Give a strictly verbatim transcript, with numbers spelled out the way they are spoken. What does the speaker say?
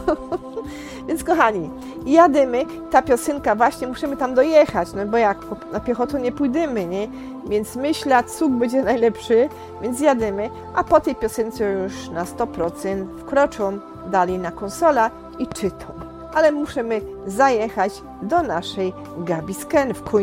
Więc kochani, jadymy, ta piosenka właśnie, musimy tam dojechać, no bo jak na piechotę nie pójdziemy, nie? Więc myślę, cuk będzie najlepszy, więc jadymy, a po tej piosence już na sto procent wkroczą dalej na konsola i czytą. Ale musimy zajechać do naszej Gabi Sken w końcu.